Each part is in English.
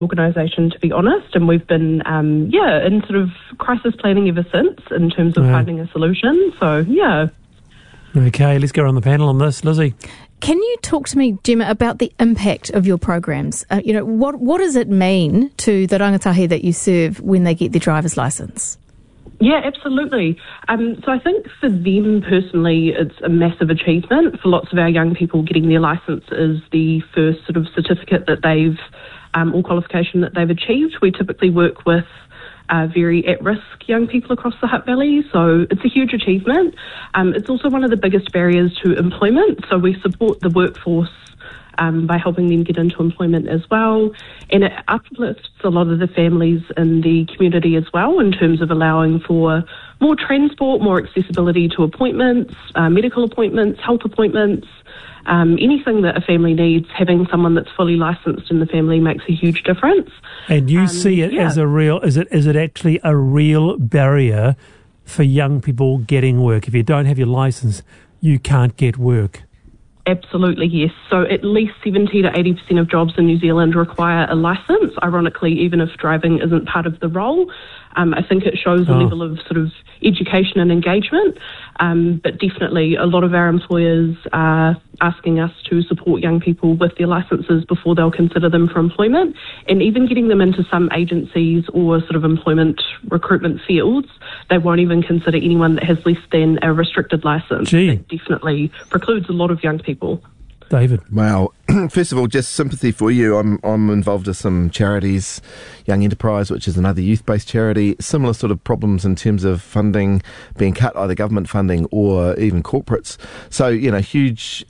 organisation, to be honest, and we've been, in sort of crisis planning ever since in terms of finding a solution. So, yeah. Okay, let's go on the panel on this. Lizzie. Can you talk to me, Gemma, about the impact of your programs? What does it mean to the rangatahi that you serve when they get their driver's licence? Yeah, absolutely. So I think for them personally, it's a massive achievement. For lots of our young people, getting their licence is the first sort of certificate that they've, or qualification that they've achieved. We typically work with very at-risk young people across the Hutt Valley, so it's a huge achievement. It's also one of the biggest barriers to employment, so we support the workforce by helping them get into employment as well, and it uplifts a lot of the families in the community as well in terms of allowing for more transport, more accessibility to appointments, medical appointments, health appointments, anything that a family needs. Having someone that's fully licensed in the family makes a huge difference. And you see it as a real, is it actually a real barrier for young people getting work? If you don't have your licence, you can't get work. Absolutely, yes. So at least 70 to 80% of jobs in New Zealand require a licence, ironically, even if driving isn't part of the role. I think it shows a level of sort of education and engagement, but definitely a lot of our employers are asking us to support young people with their licences before they'll consider them for employment, and even getting them into some agencies or sort of employment recruitment fields. They won't even consider anyone that has less than a restricted licence. That definitely precludes a lot of young people. David. Well, first of all, just sympathy for you. I'm involved with some charities, Young Enterprise, which is another youth-based charity. Similar sort of problems in terms of funding being cut, either government funding or even corporates. So, huge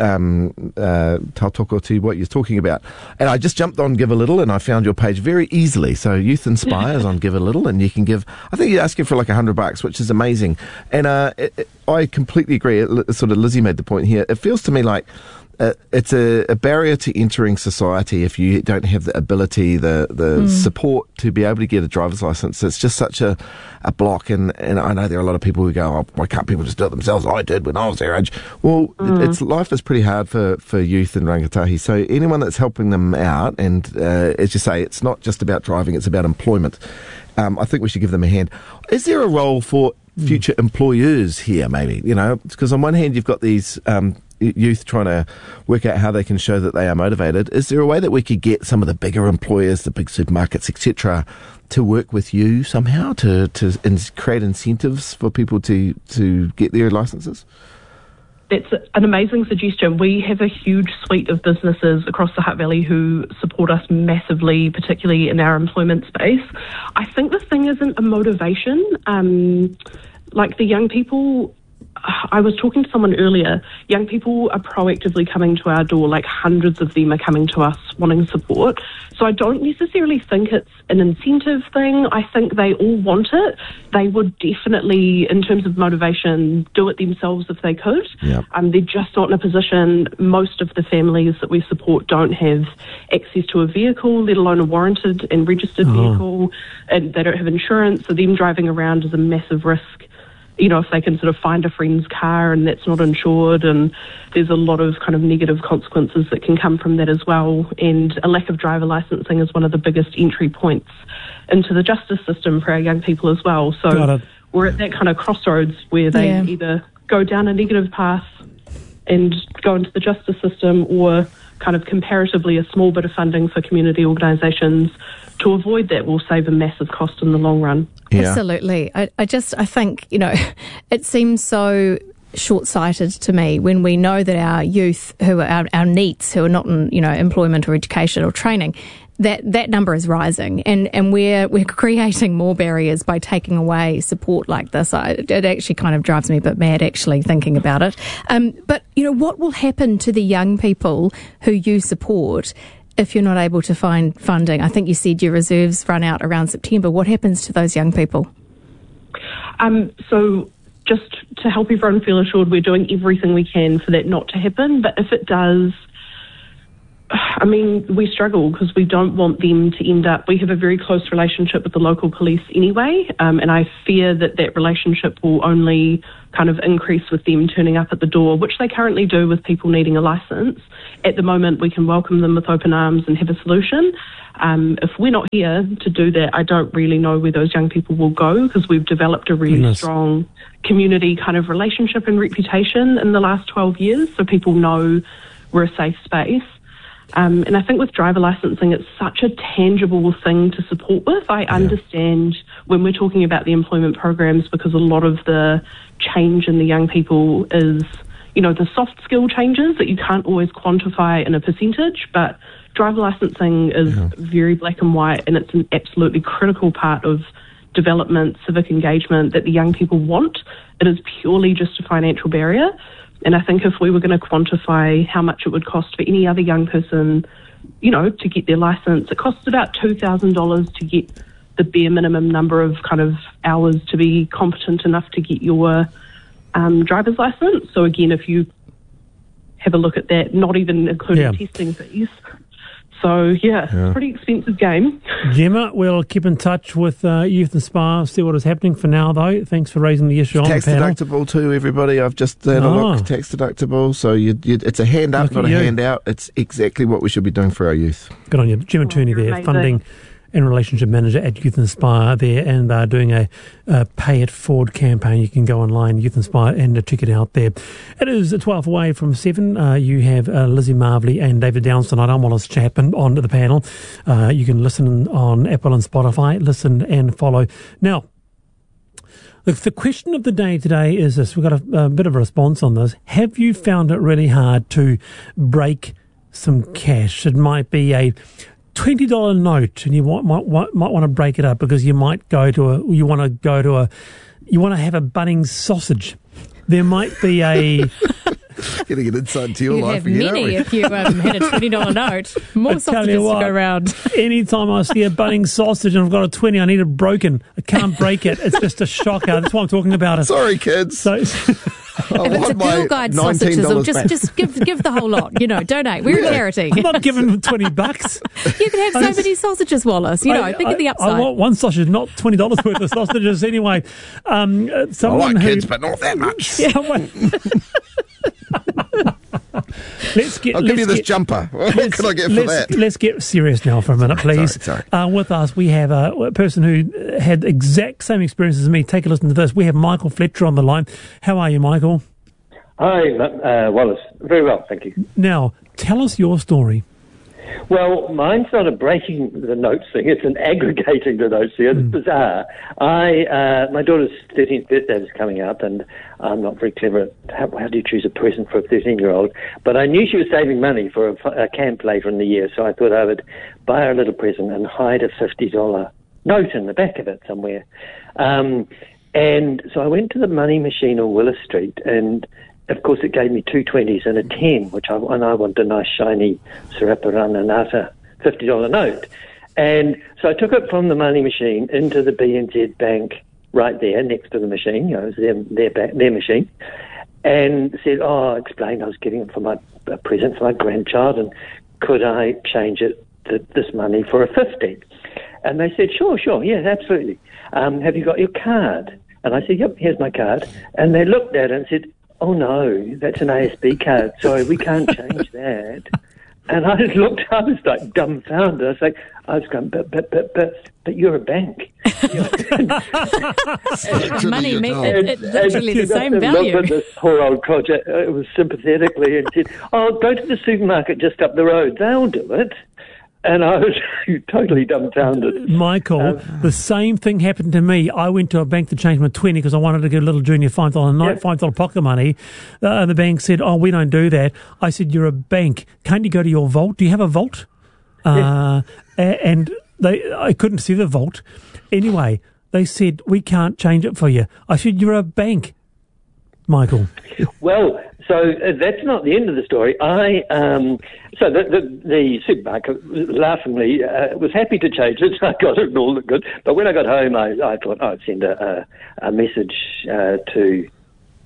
tautoko to what you're talking about. And I just jumped on Give a Little and I found your page very easily. So Youth Inspires on Give a Little, and you can give, I think you're asking for like $100, which is amazing. And I completely agree. Sort of Lizzie made the point here. It feels to me like it's a barrier to entering society if you don't have the ability, the support to be able to get a driver's license. It's just such a block. And I know there are a lot of people who go, oh, why can't people just do it themselves? I did when I was their age. Well, life is pretty hard for youth in rangatahi. So anyone that's helping them out, and as you say, it's not just about driving, it's about employment. I think we should give them a hand. Is there a role for future employers here, maybe? Because on one hand, you've got these youth trying to work out how they can show that they are motivated. Is there a way that we could get some of the bigger employers, the big supermarkets, etc., to work with you somehow to create incentives for people to get their licenses? That's an amazing suggestion. We have a huge suite of businesses across the Hutt Valley who support us massively, particularly in our employment space. I think the thing isn't a motivation. Like the young people, I was talking to someone earlier, young people are proactively coming to our door, like hundreds of them are coming to us wanting support. So I don't necessarily think it's an incentive thing. I think they all want it. They would definitely, in terms of motivation, do it themselves if they could. Yep. They're just not in a position. Most of the families that we support don't have access to a vehicle, let alone a warranted and registered vehicle, and they don't have insurance, so them driving around is a massive risk. If they can sort of find a friend's car and that's not insured, and there's a lot of kind of negative consequences that can come from that as well. And a lack of driver licensing is one of the biggest entry points into the justice system for our young people as well. So we're at that kind of crossroads where they either go down a negative path and go into the justice system, or kind of comparatively a small bit of funding for community organisations to avoid that will save a massive cost in the long run. Yeah. Absolutely. I think, it seems so short-sighted to me when we know that our youth, who are our NEETs, who are not in, employment or education or training, that number is rising, and we're creating more barriers by taking away support like this. It actually kind of drives me a bit mad, actually, thinking about it. But, what will happen to the young people who you support if you're not able to find funding? I think you said your reserves run out around September. What happens to those young people? So just to help everyone feel assured, we're doing everything we can for that not to happen. But if it does, I mean, we struggle because we don't want them to end up... We have a very close relationship with the local police anyway, and I fear that relationship will only kind of increase with them turning up at the door, which they currently do with people needing a licence. At the moment, we can welcome them with open arms and have a solution. If we're not here to do that, I don't really know where those young people will go, because we've developed a really strong community kind of relationship and reputation in the last 12 years, so people know we're a safe space. And I think with driver licensing, it's such a tangible thing to support with. I understand when we're talking about the employment programs, because a lot of the change in the young people is, the soft skill changes that you can't always quantify in a percentage, but driver licensing is very black and white, and it's an absolutely critical part of development, civic engagement that the young people want. It is purely just a financial barrier. And I think if we were going to quantify how much it would cost for any other young person, to get their licence, it costs about $2,000 to get the bare minimum number of kind of hours to be competent enough to get your driver's licence. So again, if you have a look at that, not even including testing fees. So, pretty expensive game. Gemma, we'll keep in touch with Youth Inspire, see what is happening for now, though. Thanks for raising the issue on the panel. Tax deductible too, everybody. I've just had a look. Tax deductible. So it's a hand up, not a hand out. It's exactly what we should be doing for our youth. Good on you. Gemma Turney there, amazing. Funding and Relationship Manager at Youth Inspire there, and they're doing a Pay It Forward campaign. You can go online, Youth Inspire, and check it out there. It is 12 away from 7. You have Lizzie Marvley and David Downs tonight. I'm Wallace Chapman on the panel. You can listen on Apple and Spotify. Listen and follow. Now, the question of the day today is this. We've got a bit of a response on this. Have you found it really hard to break some cash? It might be a $20 note, and you might want to break it up because you might you want to have a Bunnings sausage. There might be a getting an insight into your life. You have many if you had a $20 note. More sausages to go around. Anytime I see a Bunnings sausage and I've got a 20, I need it broken. I can't break it. It's just a shocker. That's why I'm talking about it. Sorry, kids. So, if it's a Girl Guide sausages, or just give the whole lot. Donate. We're a charity. I'm not giving them $20. You can have so many sausages, Wallace. Think of the upside. I want one sausage, not $20 worth of sausages. Anyway, I like kids, but not that much. I'll give you this jumper. What can I get for that? Let's get serious now for a minute, please. Sorry. With us, we have a person who had the exact same experience as me. Take a listen to this. We have Michael Fletcher on the line. How are you, Michael? Hi, Wallace. Very well, thank you. Now, tell us your story. Well, mine's not a breaking the notes thing, it's an aggregating the notes thing. It's bizarre. My daughter's 13th birthday is coming up, and I'm not very clever at how do you choose a present for a 13-year-old, but I knew she was saving money for a camp later in the year, so I thought I would buy her a little present and hide a $50 note in the back of it somewhere. And so I went to the money machine on Willis Street, and of course, it gave me 2 20s and a 10, and I want a nice shiny Saraparananata $50 note. And so I took it from the money machine into the BNZ bank right there next to the machine. It was their machine, and said, I explained I was getting it for a present for my grandchild, and could I change this money for a 50? And they said, sure, yes, absolutely. Have you got your card? And I said, yep, here's my card. And they looked at it and said, oh no, that's an ASB card. Sorry, we can't change that. And I just looked, I was like dumbfounded. I was going, but you're a bank. Money it's literally the same value. Looked at this poor old project, it was sympathetically, and said, go to the supermarket just up the road. They'll do it. And I was totally dumbfounded. Michael, the same thing happened to me. I went to a bank to change my 20 because I wanted to get a little junior $5 note, $5 pocket money. The bank said, we don't do that. I said, you're a bank. Can't you go to your vault? Do you have a vault? Yes. And I couldn't see the vault. Anyway, they said, we can't change it for you. I said, you're a bank, Michael. Well, so that's not the end of the story. So the supermarket laughingly was happy to change it. I got it and all looked good. But when I got home, I thought I'd send a message to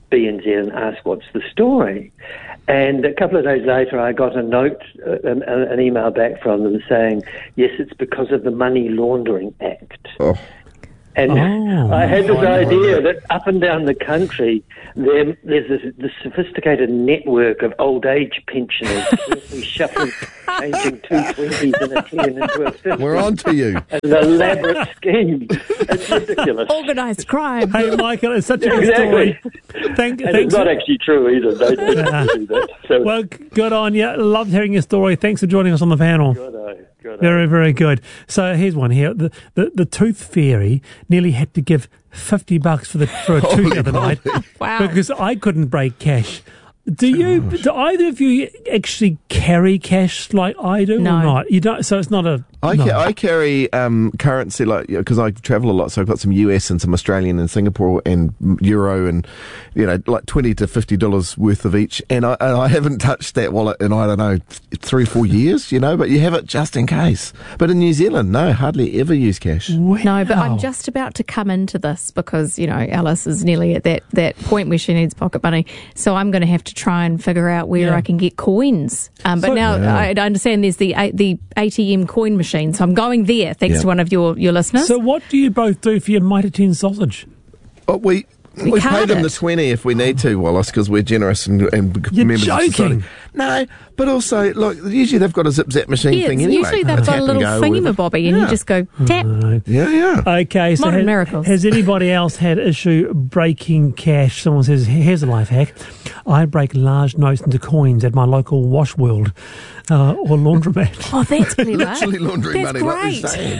BNZ and asked, what's the story? And a couple of days later, I got a note, an email back from them saying, yes, it's because of the Money Laundering Act. Oh. And I had this idea that up and down the country, there's this sophisticated network of old age pensioners shuffling, changing 2 20s and a 10 into a 50. We're on to you. An elaborate scheme. It's ridiculous. Organised crime. Hey, Michael, it's such a good story. Thanks. It's not actually true either. They do that. So, well, good on you. Loved hearing your story. Thanks for joining us on the panel. good. Very, very good. So here's one here. The tooth fairy nearly had to give $50 for a tooth the other night. Wow. Because I couldn't break cash. Do either of you actually carry cash like I do or not? You don't. So it's not a. I carry currency because I travel a lot, so I've got some US and some Australian and Singapore and Euro and like $20 to $50 worth of each, and I haven't touched that wallet in I don't know 3 or 4 years, but you have it just in case. But in New Zealand, no, hardly ever use cash. Wow. No, but I'm just about to come into this because Alice is nearly at that point where she needs pocket money, so I'm going to have to try and figure out where I can get coins. But now I understand there's the ATM coin machine. So I'm going there, thanks to one of your listeners. So what do you both do for your Mitre 10 sausage? We pay them the 20 if we need to, Wallace, because we're generous and You're members joking. of society. No, but also, usually they've got a zip-zap machine thing anyway. Usually they've got a little thingamabobby and you just go tap. Yeah. Okay, so Modern miracles. Has anybody else had issue breaking cash? Someone says, here's a life hack. I break large notes into coins at my local Wash World or laundromat. Oh, that's clever. Literally laundering That's money, great. like you're saying.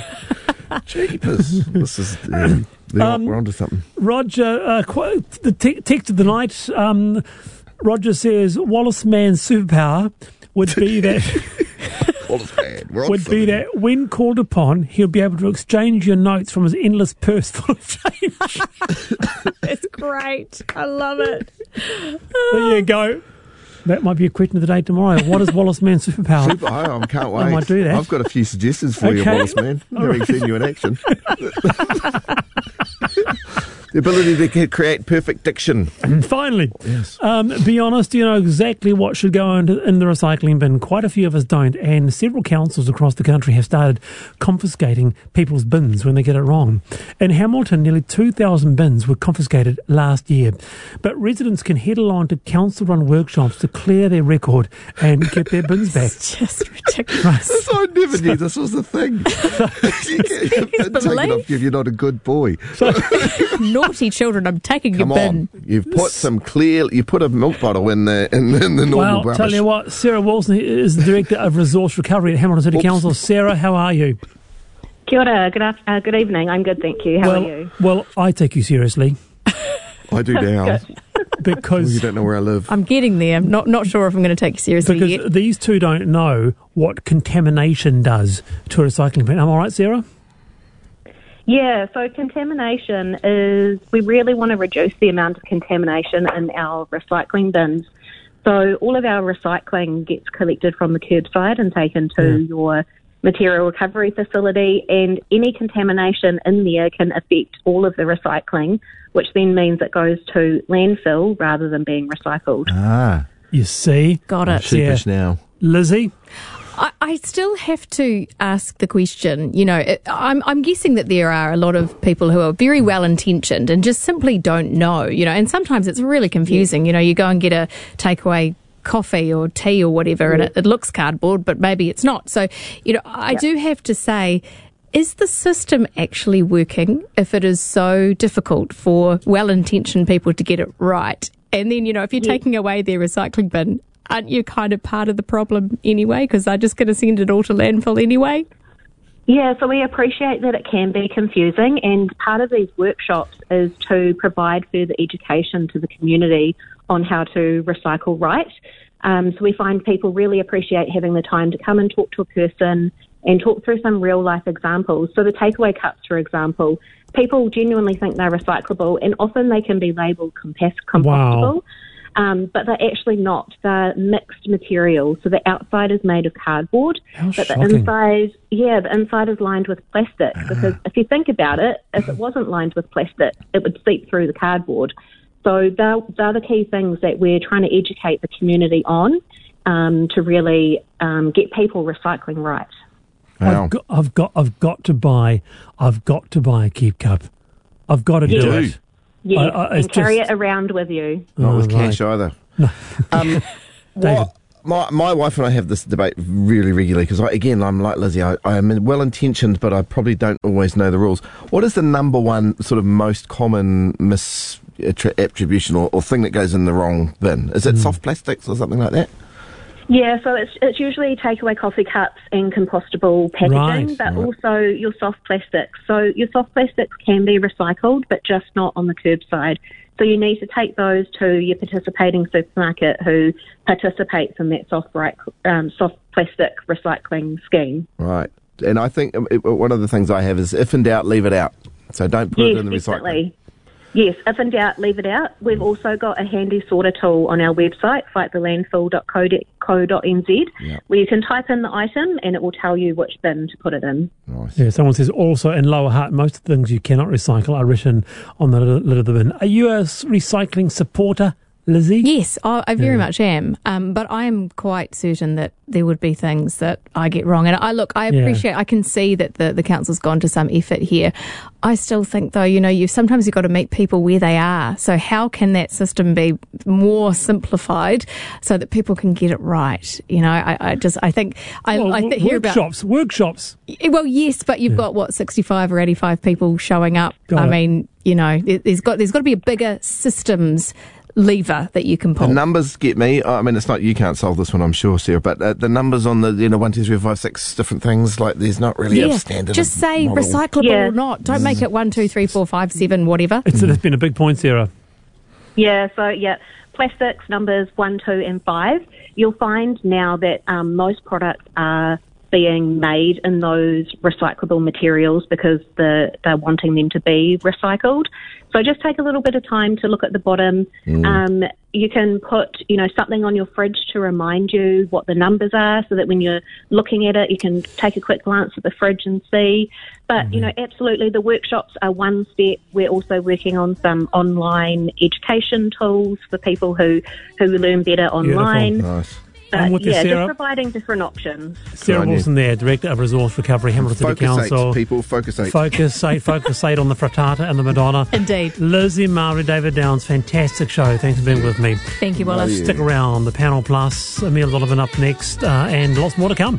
Jeepers. This is... we're onto something. Roger, the text of the night, Roger says, Wallace Man's superpower would be that... Wallace Man. We're on would be something. that when called upon, he'll be able to exchange your notes from his endless purse full of change. It's great. I love it. There you go. That might be a question of the day tomorrow. What is Wallace Man's superpower? Super, I can't wait. I might do that. I've got a few suggestions for you, Wallace Man. Having seen you in action. The ability to create perfect diction. And finally, Yes. be honest, you know exactly what should go in the recycling bin. Quite a few of us don't, and several councils across the country have started confiscating people's bins when they get it wrong. In Hamilton, nearly 2,000 bins were confiscated last year. But residents can head along to council-run workshops to clear their record and get their bins back. It's just ridiculous. I never knew this was a thing. You get your bin taken off you if you're not a good boy. Naughty children, I'm taking Come your bin. on, you've put a milk bottle in the normal Well, rubbish. tell you what, Sarah Wilson is the Director of Resource Recovery at Hamilton City Council. Sarah, how are you? Kia ora, good evening. I'm good, thank you. How are you? Well, I take you seriously I do now. because You don't know where I live. I'm getting there. I'm not sure if I'm going to take you seriously yet. these two don't know what contamination does to a recycling bin. Am I right, Sarah? Yeah, so contamination is, we really want to reduce the amount of contamination in our recycling bins. So all of our recycling gets collected from the curbside and taken to your material recovery facility, and any contamination in there can affect all of the recycling, which then means it goes to landfill rather than being recycled. Ah, You see? Got it. sheepish now. Lizzie? I still have to ask the question, I'm guessing that there are a lot of people who are very well intentioned and just simply don't know, and sometimes it's really confusing. You go and get a takeaway coffee or tea or whatever and it looks cardboard, but maybe it's not. So, I do have to say, is the system actually working if it is so difficult for well-intentioned people to get it right? And then, if you're taking away their recycling bin, aren't you kind of part of the problem anyway? Because they're just going to send it all to landfill anyway? Yeah, so we appreciate that it can be confusing, and part of these workshops is to provide further education to the community on how to recycle right. So we find people really appreciate having the time to come and talk to a person and talk through some real-life examples. So the takeaway cups, for example, people genuinely think they're recyclable, and often they can be labelled compostable. Wow. But they're actually not. They're mixed materials. So the outside is made of cardboard, but shocking. the inside is lined with plastic. Because if you think about it, if it wasn't lined with plastic, it would seep through the cardboard. So they're the key things that we're trying to educate the community on to really get people recycling right. Wow. I've got to buy a Keep Cup. I've got to do it. Yes, and carry it around with you. Not with cash either. No. David. My wife and I have this debate really regularly because, I'm like Lizzie. I am well-intentioned, but I probably don't always know the rules. What is the number one sort of most common misattribution or thing that goes in the wrong bin? Is it soft plastics or something like that? Yeah, so it's usually takeaway coffee cups and compostable packaging, but also your soft plastics. So your soft plastics can be recycled, but just not on the curbside. So you need to take those to your participating supermarket who participates in that soft plastic recycling scheme. Right. And I think one of the things I have is, if in doubt, leave it out. So don't put it in the recycling. Yes, if in doubt, leave it out. We've also got a handy sorter tool on our website, fightthelandfill.co.nz, where you can type in the item and it will tell you which bin to put it in. Nice. Yeah, someone says also in Lower Hutt, most of the things you cannot recycle are written on the lid of the bin. Are you a recycling supporter, Lizzie? Yes, I very much am. But I am quite certain that there would be things that I get wrong. And I appreciate, I can see that the council's gone to some effort here. I still think, though, you've got to meet people where they are. So how can that system be more simplified so that people can get it right? I think hear about workshops. Well, yes, but you've got 65 or 85 people showing up. There's got to be a bigger systems lever that you can pull. The numbers get me. I mean, it's not, you can't solve this one, I'm sure, Sarah, but the numbers on the 1, 2, 3, 5, 6 different things, like there's not really a standard. Just say model. Recyclable or not. Don't make it 1, 2, 3, 4, 5, 7, whatever. It's been a big point, Sarah. Yeah, so plastics numbers 1, 2 and 5. You'll find now that most products are being made in those recyclable materials because they're wanting them to be recycled. So just take a little bit of time to look at the bottom. You can put, something on your fridge to remind you what the numbers are so that when you're looking at it, you can take a quick glance at the fridge and see. But, absolutely, the workshops are one step. We're also working on some online education tools for people who learn better online. Beautiful. Nice. Just providing different options. Sarah Wilson there, Director of Resource Recovery, Hamilton City Council. Focus 8. Focus 8 on the frittata and the Madonna. Indeed. Lizzie Murray, David Downs, fantastic show. Thanks for being with me. Thank you, Wallace. Stick around. The Panel Plus, Emile Donovan up next, and lots more to come.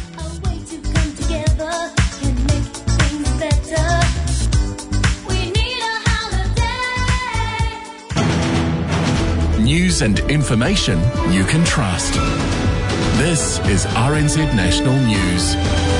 News and information you can trust. This is RNZ National News.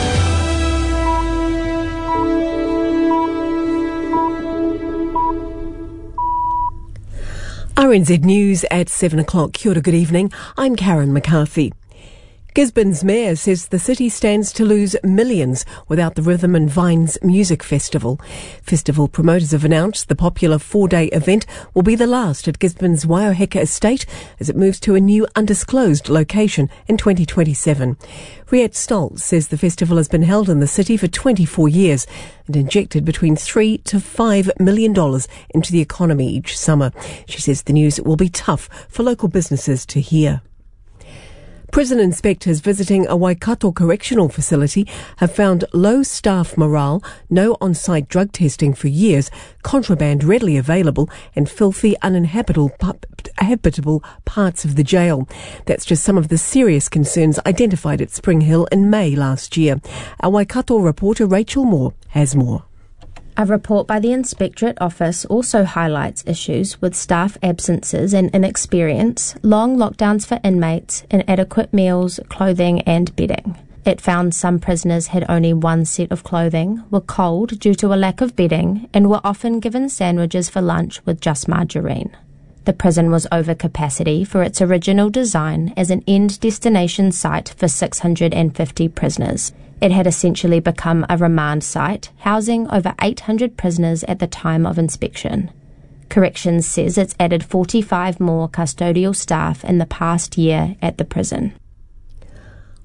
RNZ News at 7 o'clock. Kia ora, good evening. I'm Karen McCarthy. Gisborne's mayor says the city stands to lose millions without the Rhythm and Vines Music Festival. Festival promoters have announced the popular 4-day event will be the last at Gisborne's Waioheka estate as it moves to a new undisclosed location in 2027. Riette Stoltz says the festival has been held in the city for 24 years and injected between $3 to $5 million into the economy each summer. She says the news will be tough for local businesses to hear. Prison inspectors visiting a Waikato correctional facility have found low staff morale, no on-site drug testing for years, contraband readily available, and filthy, uninhabitable parts of the jail. That's just some of the serious concerns identified at Spring Hill in May last year. Our Waikato reporter Rachel Moore has more. A report by the Inspectorate Office also highlights issues with staff absences and inexperience, long lockdowns for inmates, inadequate meals, clothing and bedding. It found some prisoners had only one set of clothing, were cold due to a lack of bedding, and were often given sandwiches for lunch with just margarine. The prison was over capacity for its original design as an end-destination site for 650 prisoners. It had essentially become a remand site, housing over 800 prisoners at the time of inspection. Corrections says it's added 45 more custodial staff in the past year at the prison.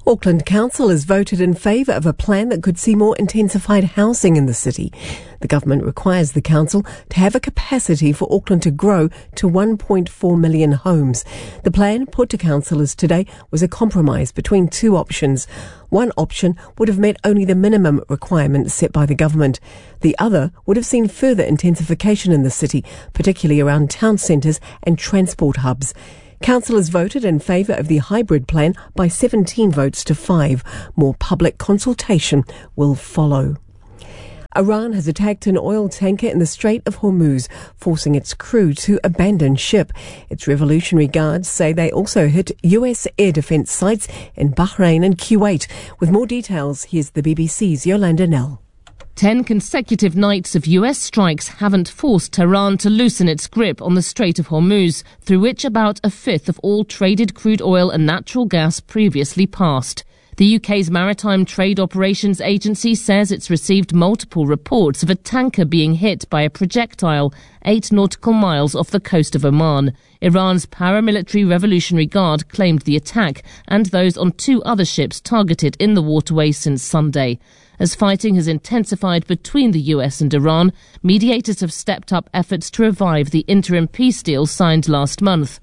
Auckland Council has voted in favour of a plan that could see more intensified housing in the city. The government requires the council to have a capacity for Auckland to grow to 1.4 million homes. The plan put to councillors today was a compromise between two options. One option would have met only the minimum requirements set by the government. The other would have seen further intensification in the city, particularly around town centres and transport hubs. Councillors voted in favour of the hybrid plan by 17 votes to 5. More public consultation will follow. Iran has attacked an oil tanker in the Strait of Hormuz, forcing its crew to abandon ship. Its Revolutionary Guards say they also hit US air defence sites in Bahrain and Kuwait. With more details, here's the BBC's Yolanda Nell. 10 consecutive nights of US strikes haven't forced Tehran to loosen its grip on the Strait of Hormuz, through which about a fifth of all traded crude oil and natural gas previously passed. The UK's Maritime Trade Operations Agency says it's received multiple reports of a tanker being hit by a projectile 8 nautical miles off the coast of Oman. Iran's paramilitary Revolutionary Guard claimed the attack and those on 2 other ships targeted in the waterway since Sunday. As fighting has intensified between the US and Iran, mediators have stepped up efforts to revive the interim peace deal signed last month.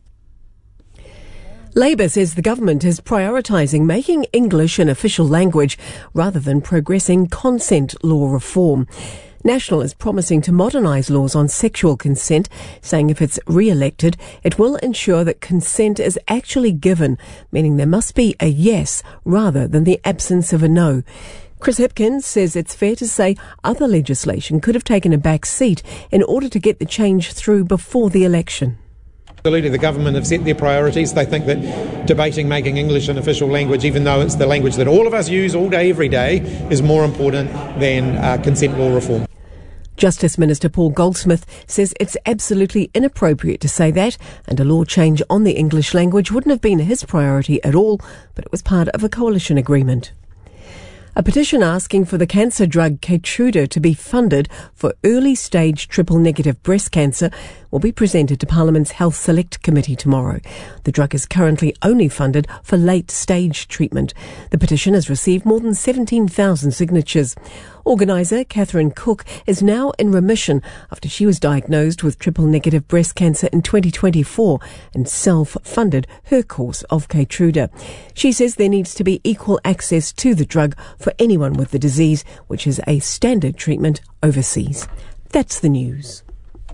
Labour says the government is prioritising making English an official language rather than progressing consent law reform. National is promising to modernise laws on sexual consent, saying if it's re-elected, it will ensure that consent is actually given, meaning there must be a yes rather than the absence of a no. Chris Hipkins says it's fair to say other legislation could have taken a back seat in order to get the change through before the election. The Leader of the government have set their priorities. They think that debating making English an official language, even though it's the language that all of us use all day, every day, is more important than consent law reform. Justice Minister Paul Goldsmith says it's absolutely inappropriate to say that, and a law change on the English language wouldn't have been his priority at all, but it was part of a coalition agreement. A petition asking for the cancer drug Keytruda to be funded for early-stage triple-negative breast cancer will be presented to Parliament's Health Select Committee tomorrow. The drug is currently only funded for late-stage treatment. The petition has received more than 17,000 signatures. Organiser Catherine Cook is now in remission after she was diagnosed with triple-negative breast cancer in 2024 and self-funded her course of Keytruda. She says there needs to be equal access to the drug for anyone with the disease, which is a standard treatment overseas. That's the news.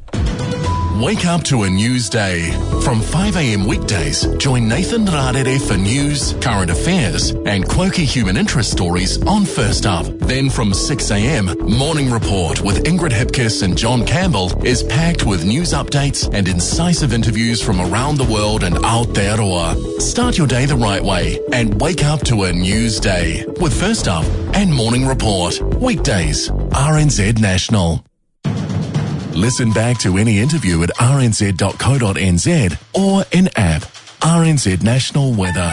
Wake up to a news day. From 5 a.m. weekdays, join Nathan Rarere for news, current affairs, and quirky human interest stories on First Up. Then from 6 a.m, Morning Report with Ingrid Hipkiss and John Campbell is packed with news updates and incisive interviews from around the world and Aotearoa. Start your day the right way and wake up to a news day with First Up and Morning Report. Weekdays, RNZ National. Listen back to any interview at rnz.co.nz or in app. RNZ National Weather.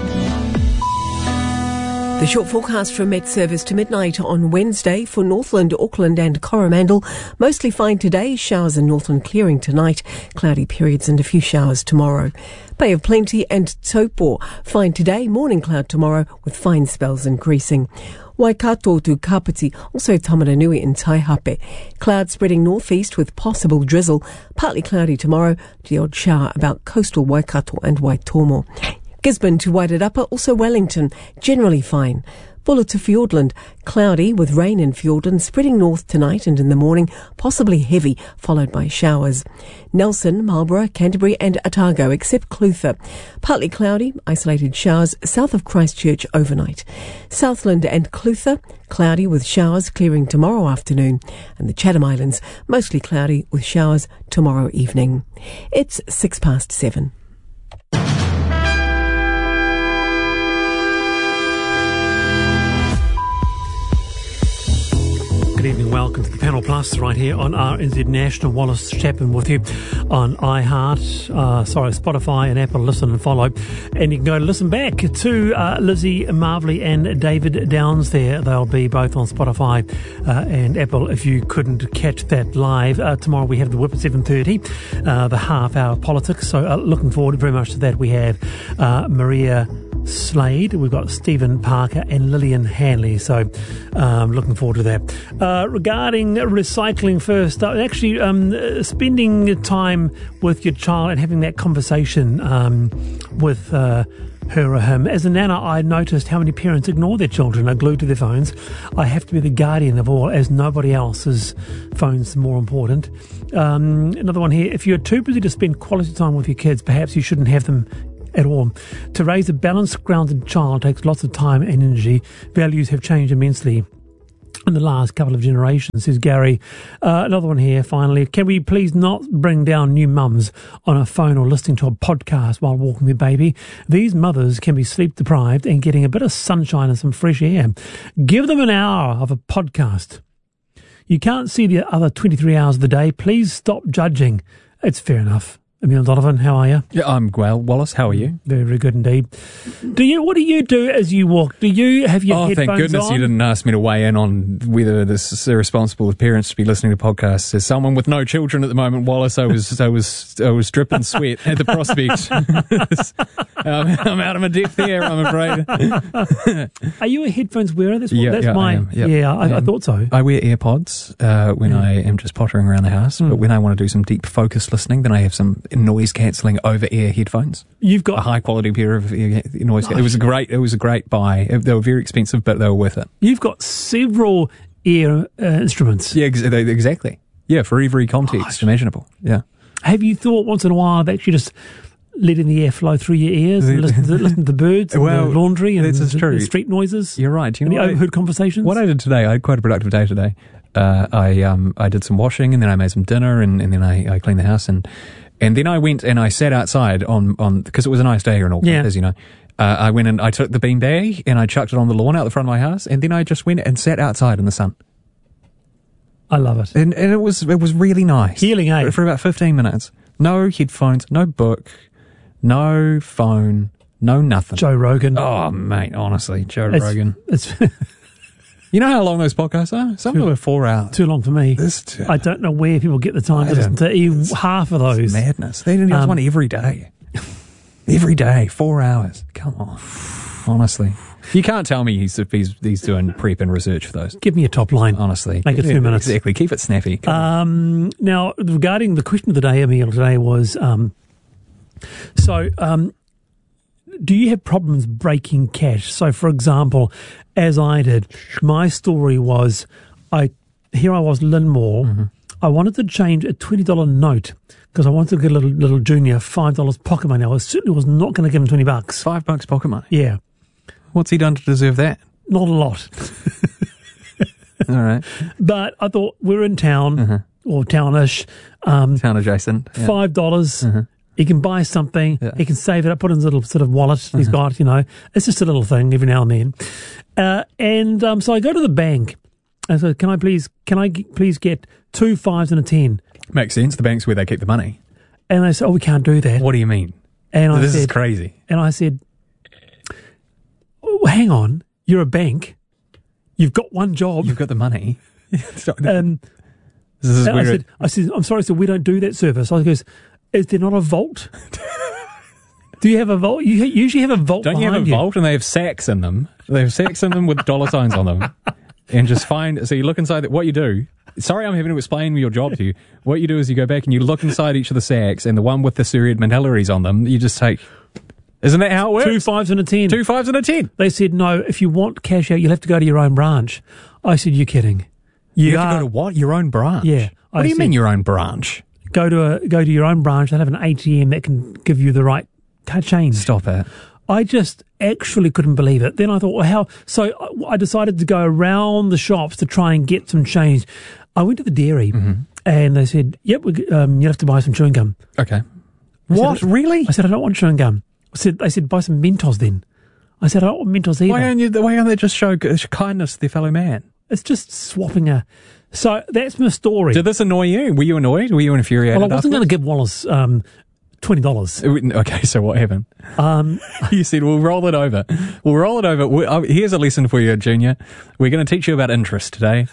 The short forecast from Met Service to midnight on Wednesday for Northland, Auckland and Coromandel. Mostly fine today, showers in Northland clearing tonight, cloudy periods and a few showers tomorrow. Bay of Plenty and Taupo, fine today, morning cloud tomorrow with fine spells increasing. Waikato to Kapiti, also Tamaranui and Taihape. Clouds spreading northeast with possible drizzle, partly cloudy tomorrow, the odd shower about coastal Waikato and Waitomo. Gisborne to Wairarapa, also Wellington, generally fine. Bulla to Fiordland, cloudy with rain in Fiordland, spreading north tonight and in the morning, possibly heavy, followed by showers. Nelson, Marlborough, Canterbury and Otago, except Clutha. Partly cloudy, isolated showers south of Christchurch overnight. Southland and Clutha, cloudy with showers clearing tomorrow afternoon. And the Chatham Islands, mostly cloudy with showers tomorrow evening. It's 7:06. Good evening, welcome to the Panel Plus right here on RNZ National. Wallace Chapman with you on Spotify and Apple. Listen and follow. And you can go to listen back to Lizzie Marvley and David Downs there. They'll be both on Spotify and Apple if you couldn't catch that live. Tomorrow we have the Whip at 7:30, the half-hour politics. So looking forward very much to that. We have Maria Slade. We've got Stephen Parker and Lillian Hanley. So looking forward to that. Regarding recycling first, actually spending time with your child and having that conversation with her or him. As a nana, I noticed how many parents ignore their children, are glued to their phones. I have to be the guardian of all, as nobody else's phone's more important. Another one here. If you're too busy to spend quality time with your kids, perhaps you shouldn't have them at all. To raise a balanced, grounded child takes lots of time and energy. Values have changed immensely in the last couple of generations, says Gary. Another one here, finally. Can we please not bring down new mums on a phone or listening to a podcast while walking their baby? These mothers can be sleep deprived and getting a bit of sunshine and some fresh air. Give them an hour of a podcast. You can't see the other 23 hours of the day. Please stop judging. It's fair enough. Emil Donovan, how are you? Yeah, I'm well. Wallace, how are you? Very, very good indeed. What do you do as you walk? Do you have your headphones on? Oh, thank goodness you didn't ask me to weigh in on whether this is irresponsible of parents to be listening to podcasts. As someone with no children at the moment, Wallace, I was dripping sweat at the prospect. I'm out of my depth there, I'm afraid. Are you a headphones wearer? I am. I thought so. I wear AirPods when I am just pottering around the house, but when I want to do some deep focus listening, then I have some noise cancelling over-ear headphones. You've got a high-quality pair of noise. It was a great buy. They were very expensive, but they were worth it. You've got several ear instruments. Yeah, exactly. Yeah, for every context imaginable. Yeah. Have you thought once in a while of actually just letting the air flow through your ears and listen to the birds and the laundry and the street noises? You're right. You know, the overheard conversations? What I did today, I had quite a productive day today. I did some washing, and then I made some dinner, and then I cleaned the house, and then I went and I sat outside on because it was a nice day here in Auckland, as you know. I went and I took the beanbag and I chucked it on the lawn out the front of my house, and then I just went and sat outside in the sun. I love it. And it was really nice. Healing, eh? For about 15 minutes. No headphones, no book, no phone, no nothing. Joe Rogan. Oh, mate, honestly, Rogan. You know how long those podcasts are? Some of them are 4 hours. Too long for me. I don't know where people get the time to listen to even half of those. It's madness. They do one every day. Every day, 4 hours. Come on. Honestly. You can't tell me he's doing prep and research for those. Give me a top line. Honestly. Make it 2 minutes. Exactly. Keep it snappy. Now, regarding the question of the day, Emil, today was, do you have problems breaking cash? So, for example, as I did, my story was, here I was, Linmore. Mm-hmm. I wanted to change a $20 note because I wanted to get a little junior $5 pocket money. I certainly was not going to give him $20. $5 pocket money? Yeah. What's he done to deserve that? Not a lot. All right. But I thought, we're in town, or townish. Town adjacent. Yeah. $5. He can buy something. Yeah. He can save it up, put it in his little sort of wallet he's got, you know. It's just a little thing every now and then. So I go to the bank. And so, can I please get 2 5s and a 10? Makes sense. The bank's where they keep the money. And they said, we can't do that. What do you mean? And this is crazy. And I said, oh, hang on. You're a bank. You've got one job. You've got the money. I said, I'm sorry, so we don't do that service. I goes, is there not a vault? Do you have a vault? You usually have a vault. Don't you have a vault and they have sacks in them? They have sacks in them with dollar signs on them. And just so you look inside, what you do, sorry I'm having to explain your job to you. What you do is you go back and you look inside each of the sacks, and the one with the Sir Edmund Hillary's on them, you just take, isn't that how it works? 2 5s and a 10. 2 5s and a 10. They said, no, if you want cash out, you'll have to go to your own branch. I said, you're kidding. You have to go to what? Your own branch? Yeah. What do you mean your own branch? Go to your own branch. They'll have an ATM that can give you the right change. Stop it. I just actually couldn't believe it. Then I thought, well, how? So I decided to go around the shops to try and get some change. I went to the dairy and they said, yep, you'll have to buy some chewing gum. Okay. What? Really? I said, I don't want chewing gum. They said, buy some Mentos then. I said, I don't want Mentos either. Why can't they just show kindness to their fellow man? It's just swapping a... So that's my story. Did this annoy you? Were you annoyed? Were you infuriated? Well, I wasn't going to give Wallace $20. Okay, so what happened? You said, we'll roll it over. Here's a lesson for you, Junior. We're going to teach you about interest today.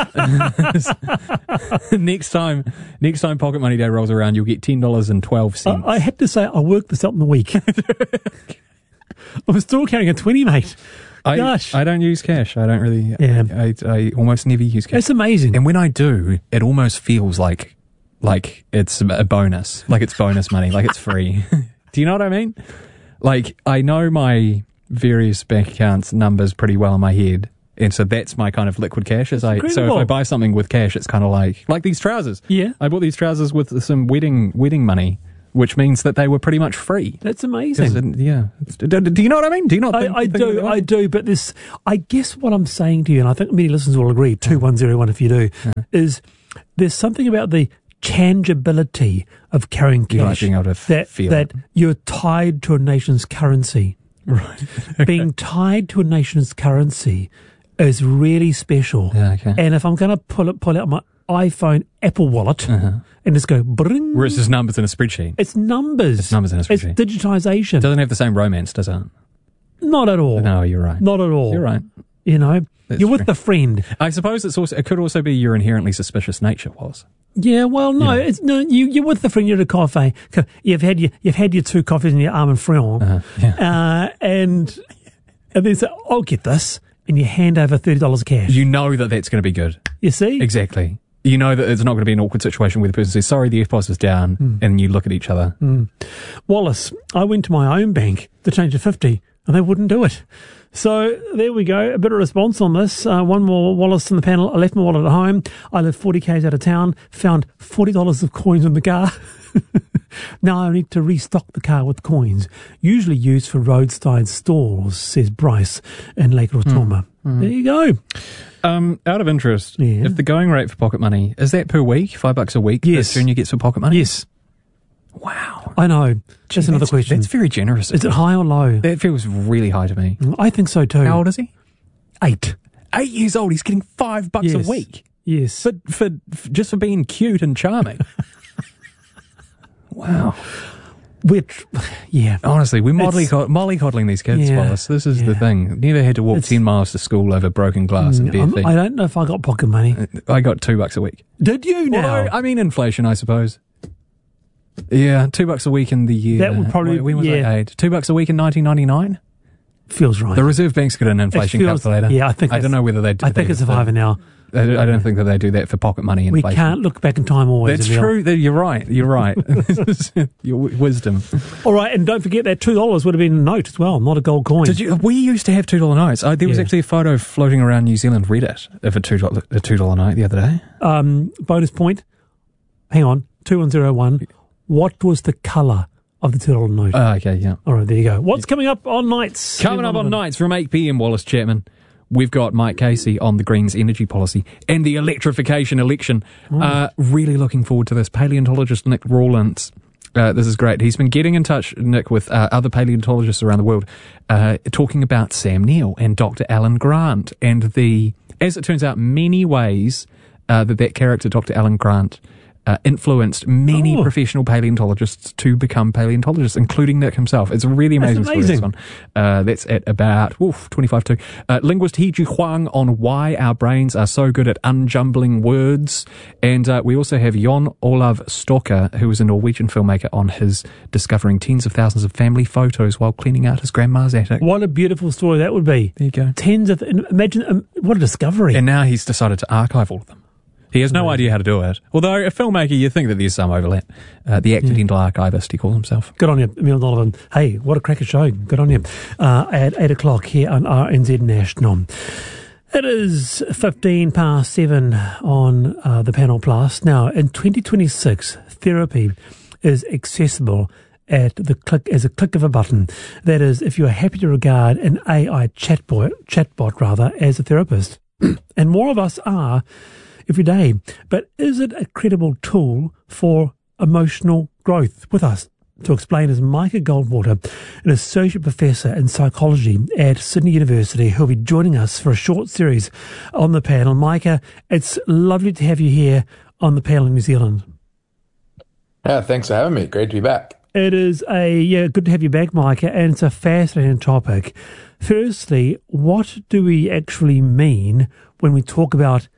Next time Pocket Money Day rolls around, you'll get $10.12. I had to say, I worked this out in the week. I'm still carrying a 20, mate. Gosh. I don't use cash. I don't really. Yeah. I almost never use cash. It's amazing. And when I do, it almost feels like it's a bonus. Like it's bonus money. Like it's free. Do you know what I mean? Like, I know my various bank accounts numbers pretty well in my head. And so that's my kind of liquid cash. So if I buy something with cash, it's kind of like these trousers. Yeah. I bought these trousers with some wedding money, which means that they were pretty much free. That's amazing. Yeah. Do you know what I mean? Do you not think, I do, but this, I guess what I'm saying to you, and I think many listeners will agree, 2101 if you do, is there's something about the tangibility of carrying cash being able to feel that you're tied to a nation's currency. Right. Being tied to a nation's currency is really special. Yeah, okay. And if I'm going to pull out my iPhone Apple Wallet and just go bring, where it's just numbers in a spreadsheet. It's numbers. It's numbers in a spreadsheet. It's digitisation. It doesn't have the same romance, does it? Not at all. No, you're right. Not at all. You're right. You know, That's you're true. with a friend. I suppose it could also be your inherently suspicious nature, was. Yeah, well, no, it's no. You're with the friend. You're at a cafe. You've had your 2 coffees and your almond friand, and they say, "I'll get this," and you hand over $30 cash. You know that's going to be good. You see, exactly. You know that it's not going to be an awkward situation where the person says, "Sorry, the FPOS is down," and you look at each other. Wallace, I went to my own bank to change to 50, and they wouldn't do it. So there we go. A bit of response on this. One more Wallace in the panel. I left my wallet at home. I live 40 k's out of town. Found $40 of coins in the car. Now I need to restock the car with coins, usually used for roadside stalls, says Bryce in Lake Rotoma. There you go. Out of interest, if the going rate for pocket money, is that per week, $5 a week? Yes. Junior gets for pocket money? Yes. Wow. I know. Just another question. That's very generous. Is it high or low? That feels really high to me. I think so too. How old is he? 8. 8 years old. He's getting $5 a week. Yes. For just for being cute and charming. Wow. Honestly, we're mollycoddling these kids, Wallace. This is the thing. Never had to walk 10 miles to school over broken glass and bare feet. I don't know if I got pocket money. I got $2 a week. Did you now? Although, I mean, inflation, I suppose. Yeah, $2 a week in the year. That would probably, when was I age? $2 a week in 1999? Feels right. The Reserve Bank's got an inflation calculator. Yeah, I don't know whether they do. I think it's surviving now. I don't think that they do that for pocket money inflation. We can't look back in time always. That's true. You're right. You're right. Your wisdom. All right, and don't forget that $2 would have been a note as well, not a gold coin. We used to have $2 notes. There was actually a photo floating around New Zealand Reddit of a $2 note the other day. Bonus point. Hang on. 2101. What was the colour of the $2 note? Okay, yeah. All right, there you go. What's coming up on Nights? Coming up on Nights from 8 p.m, Wallace Chapman. We've got Mike Casey on the Greens energy policy and the electrification election. Really looking forward to this. Paleontologist Nick Rawlins. This is great. He's been getting in touch, Nick, with other paleontologists around the world, talking about Sam Neill and Dr. Alan Grant and as it turns out, many ways that character, Dr. Alan Grant, influenced many professional paleontologists to become paleontologists, including Nick himself. It's a really amazing story, this one. That's at about 25 to. Linguist He Ji Huang on why our brains are so good at unjumbling words. And we also have Jon Olav Stokke, who is a Norwegian filmmaker, on his discovering tens of thousands of family photos while cleaning out his grandma's attic. What a beautiful story that would be. There you go. Imagine, what a discovery. And now he's decided to archive all of them. He has no idea how to do it. Although a filmmaker, you'd think that there's some overlap. The accidental archivist, he calls himself. Good on you, Emil Donovan. Hey, what a cracker show. Good on you. At 8 o'clock here on RNZ National. It is 7:15 on the Panel Plus. Now, in 2026, therapy is accessible as a click of a button. That is, if you are happy to regard an AI chatbot as a therapist. And more of us are every day. But is it a credible tool for emotional growth? With us to explain is Micah Goldwater, an associate professor in psychology at Sydney University, who'll be joining us for a short series on the panel. Micah, it's lovely to have you here on the panel in New Zealand. Yeah, thanks for having me. Great to be back. It is good to have you back, Micah, and it's a fascinating topic. Firstly, what do we actually mean when we talk about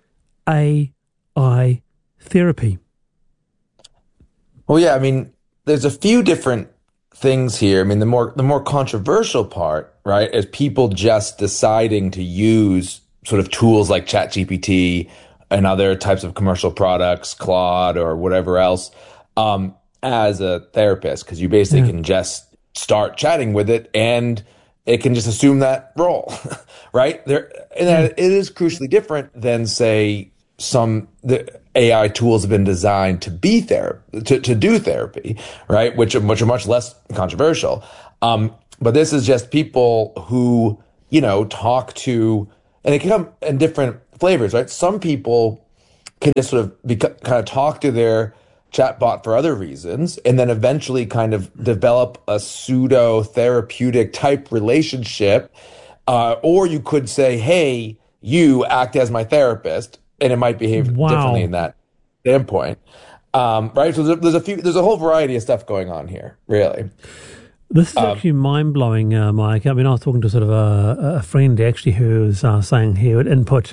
AI therapy? Well, yeah, I mean, there's a few different things here. I mean, the more controversial part, right, is people just deciding to use sort of tools like ChatGPT and other types of commercial products, Claude or whatever else, as a therapist, because you basically can just start chatting with it and it can just assume that role, right? It is crucially different than, say, the AI tools have been designed to be to do therapy, right? Which are much less controversial. But this is just people who, talk to, and it can come in different flavors, right? Some people can just sort of kind of talk to their chatbot for other reasons, and then eventually kind of develop a pseudo therapeutic type relationship. Or you could say, hey, you act as my therapist, and it might behave differently in that standpoint. Right. So there's a whole variety of stuff going on here, really. This is actually mind-blowing, Mike. I mean, I was talking to sort of a friend actually who was saying he would input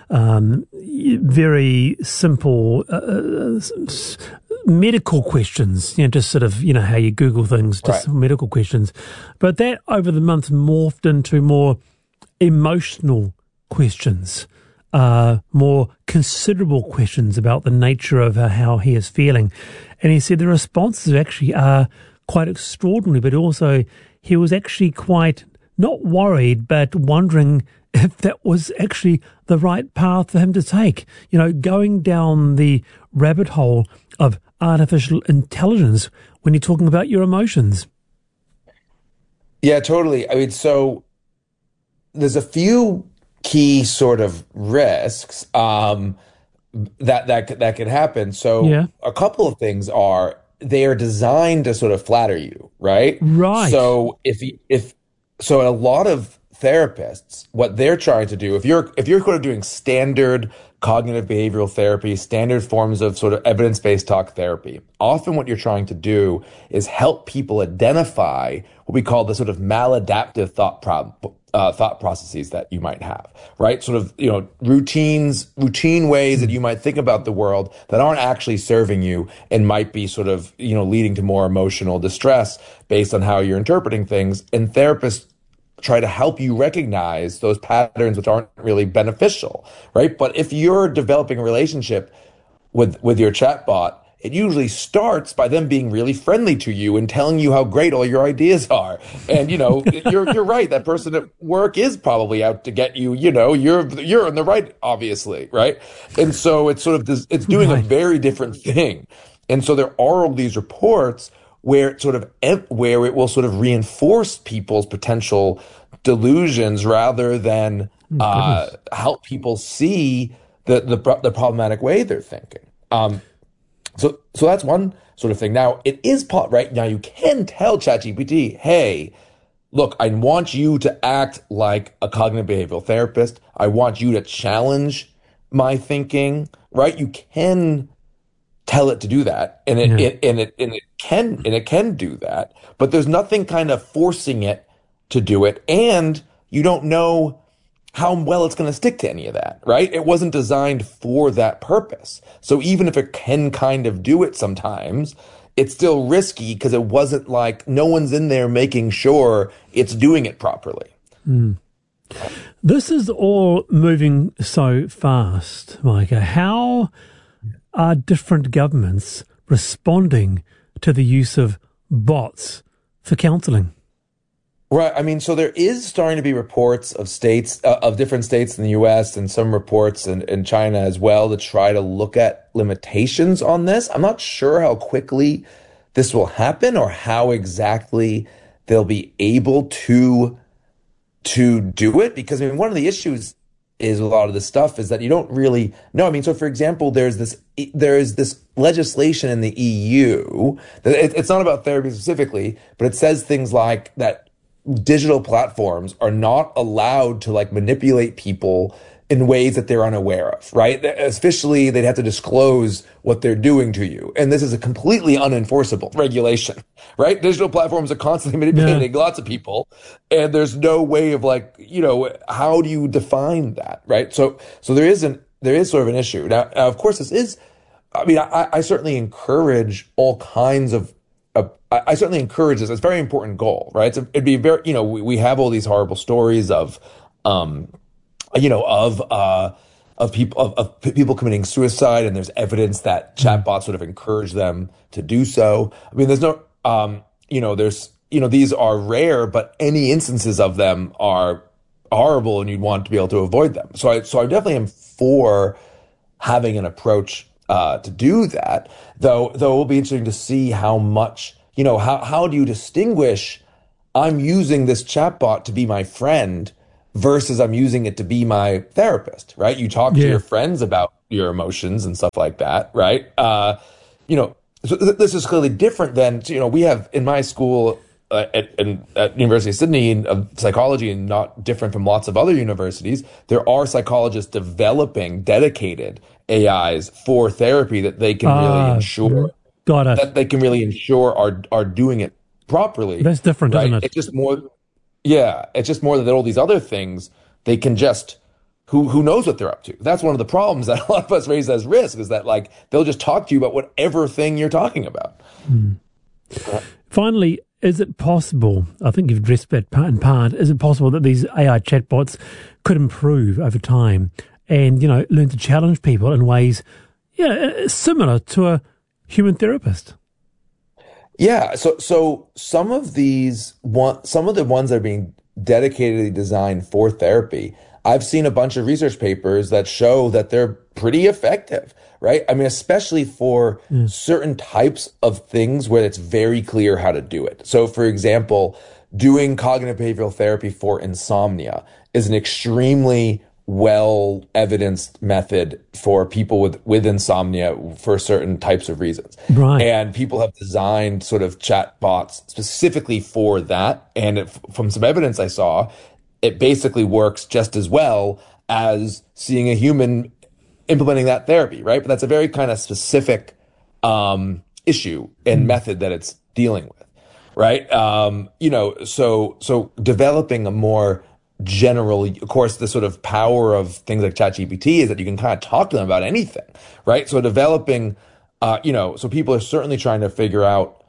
very simple medical questions, just sort of, how you Google things, just medical questions. But that over the months morphed into more emotional questions, more considerable questions about the nature of how he is feeling. And he said the responses actually are quite extraordinary, but also he was actually quite not worried, but wondering if that was actually the right path for him to take. Going down the rabbit hole of artificial intelligence when you're talking about your emotions. Yeah, totally. I mean, so there's a few key sort of risks that could happen. So a couple of things are, they are designed to sort of flatter you, right? Right. So so a lot of therapists, what they're trying to do, if you're kind of doing standard cognitive behavioral therapy, standard forms of sort of evidence-based talk therapy, often what you're trying to do is help people identify what we call the sort of maladaptive thought processes that you might have, right? Sort of, routine ways that you might think about the world that aren't actually serving you and might be sort of, leading to more emotional distress based on how you're interpreting things. And therapists try to help you recognize those patterns which aren't really beneficial, right? But if you're developing a relationship with your chatbot, it usually starts by them being really friendly to you and telling you how great all your ideas are. And, you're right. That person at work is probably out to get you. You're in the right, obviously, right? And so it's sort of it's doing a very different thing. And so there are all these reports where it will sort of reinforce people's potential delusions rather than help people see the problematic way they're thinking. So that's one sort of thing. Now, it is right now you can tell ChatGPT, hey, look, I want you to act like a cognitive behavioral therapist. I want you to challenge my thinking, right? You can tell it to do that, and it can do that, but there's nothing kind of forcing it to do it, and you don't know how well it's going to stick to any of that, right? It wasn't designed for that purpose. So even if it can kind of do it sometimes, it's still risky because it wasn't like no one's in there making sure it's doing it properly. This is all moving so fast, Micah. How are different governments responding to the use of bots for counselling? Right. I mean, so there is starting to be reports of states, of different states in the U.S. and some reports in China as well to try to look at limitations on this. I'm not sure how quickly this will happen or how exactly they'll be able to do it, because I mean, one of the issues is a lot of this stuff is that you don't really know. I mean, so for example, there is this legislation in the EU that it's not about therapy specifically, but it says things like that digital platforms are not allowed to like manipulate people in ways that they're unaware of, right? Officially, they'd have to disclose what they're doing to you. And this is a completely unenforceable regulation, right? Digital platforms are constantly manipulating lots of people. And there's no way of like, how do you define that, right? So there is sort of an issue. Now, of course, this is, I mean, I certainly encourage all kinds of I certainly encourage this. It's a very important goal, right? It'd be very, we have all these horrible stories of people committing suicide, and there's evidence that chatbots sort of encourage them to do so. I mean, there's no, these are rare, but any instances of them are horrible, and you'd want to be able to avoid them. So I definitely am for having an approach to do that. Though it will be interesting to see how much, how do you distinguish? I'm using this chatbot to be my friend versus I'm using it to be my therapist, right? You talk to your friends about your emotions and stuff like that, right? So this is clearly different than, we have in my school at University of Sydney in psychology, and not different from lots of other universities, there are psychologists developing dedicated AIs for therapy that they can really ensure that they can really ensure are doing it properly. That's different, right? isn't it? It's just more. Yeah, it's just more that all these other things, they can just, who knows what they're up to. That's one of the problems that a lot of us raise as risk, is that they'll just talk to you about whatever thing you're talking about. Finally, is it possible, I think you've addressed that in part, is it possible that these AI chatbots could improve over time and, learn to challenge people in ways, similar to a human therapist? Yeah, so some of the ones that are being dedicatedly designed for therapy, I've seen a bunch of research papers that show that they're pretty effective, right? I mean, especially for certain types of things where it's very clear how to do it. So, for example, doing cognitive behavioral therapy for insomnia is an extremely well evidenced method for people with insomnia for certain types of reasons. Right. And people have designed sort of chat bots specifically for that. And from some evidence I saw, it basically works just as well as seeing a human implementing that therapy, right? But that's a very kind of specific issue and method that it's dealing with, right? So developing a more general, of course, the sort of power of things like ChatGPT is that you can kind of talk to them about anything, right? So developing, so people are certainly trying to figure out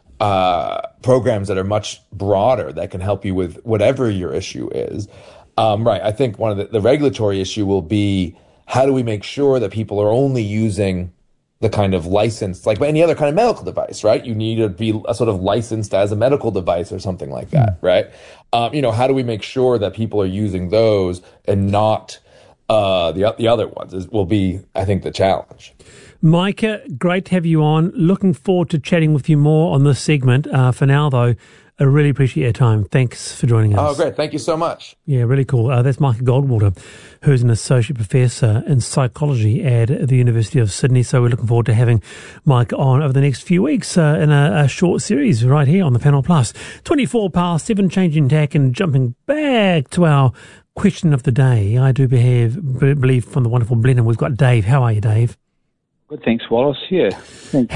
programs that are much broader that can help you with whatever your issue is. Right. I think one of the regulatory issue will be, how do we make sure that people are only using the kind of licensed, like any other kind of medical device, right? You need to be sort of licensed as a medical device or something like that, right? How do we make sure that people are using those and not the other ones will be, I think, the challenge. Micah, great to have you on. Looking forward to chatting with you more on this segment. For now, though, I really appreciate your time. Thanks for joining us. Oh, great. Thank you so much. Yeah, really cool. That's Micah Goldwater, who's an associate professor in psychology at the University of Sydney. So we're looking forward to having Mike on over the next few weeks in a short series right here on the Panel Plus. 7:24, changing tack and jumping back to our question of the day. I do believe from the wonderful Blenheim, we've got Dave. How are you, Dave? Good, thanks, Wallace. Yeah. Thanks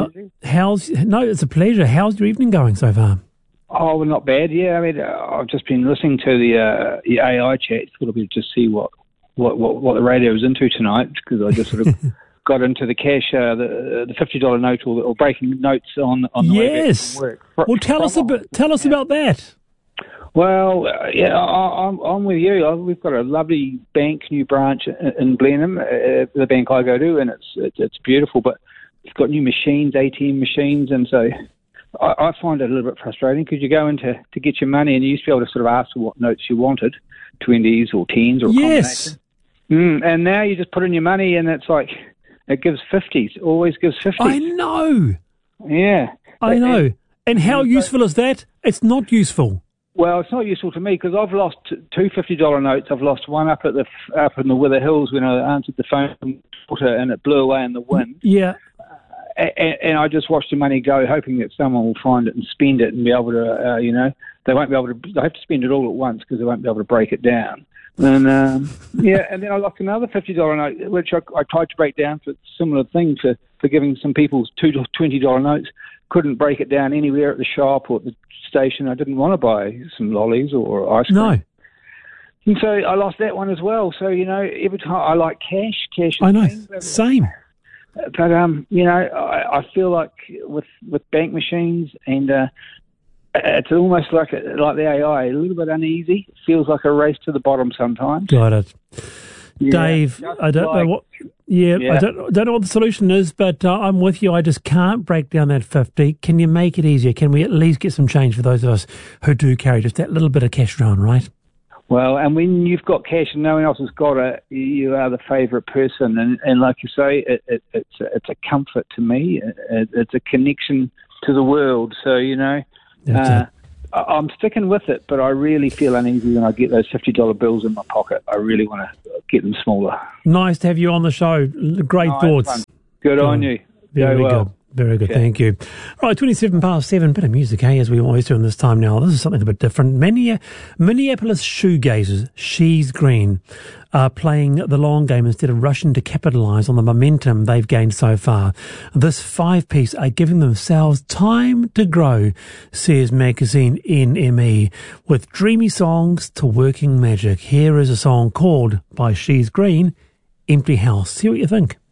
it's a pleasure. How's your evening going so far? Oh, well, not bad. Yeah, I mean, I've just been listening to the AI chat. Thought I'd just see what the radio was into tonight, because I just sort of got into the cash, the $50 note or breaking notes on the way back from work. Well, tell us about that. Well, I'm with you. We've got a lovely bank, new branch in Blenheim, the bank I go to, and it's beautiful. But it's got new machines, ATM machines, and so I find it a little bit frustrating, because you go in to get your money and you used to be able to sort of ask for what notes you wanted, 20s or 10s or a combination. And now you just put in your money and it's like, it gives 50s, always gives 50s. I know. Yeah. I know. And how useful is that? It's not useful. Well, it's not useful to me, because I've lost two $50 notes. I've lost one up in the Wither Hills when I answered the phone from water and it blew away in the wind. Yeah. And I just watched the money go, hoping that someone will find it and spend it and be able to, they won't be able to, they have to spend it all at once because they won't be able to break it down. And, and then I lost another $50 note, which I tried to break down for a similar thing for giving some people $20 notes. Couldn't break it down anywhere at the shop or at the station. I didn't want to buy some lollies or ice cream. No. And so I lost that one as well. So, every time I like cash. I know, same. But, I I feel like with bank machines and it's almost like the AI, a little bit uneasy. It feels like a race to the bottom sometimes. Got it. Yeah, Dave, I don't know what. Yeah, I don't know what the solution is, but I'm with you. I just can't break down that 50. Can you make it easier? Can we at least get some change for those of us who do carry just that little bit of cash around, right? Well, and when you've got cash and no one else has got it, you are the favourite person. And like you say, it's a comfort to me. It's a connection to the world. So, I'm sticking with it, but I really feel uneasy when I get those $50 bills in my pocket. I really want to get them smaller. Nice to have you on the show. Great thoughts. Good on you. Very good. Very good, thank you. All right, 7:27, bit of music, as we always do in this time now. This is something a bit different. Minneapolis shoegazers, She's Green, are playing the long game instead of rushing to capitalise on the momentum they've gained so far. This 5-piece are giving themselves time to grow, says magazine NME, with dreamy songs to working magic. Here is a song called, by She's Green, Empty House. See what you think.